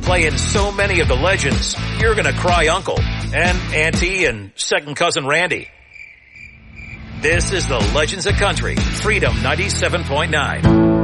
playing so many of the legends, you're gonna cry uncle and auntie and second cousin Randy. This is the Legends of Country, Freedom 97.9.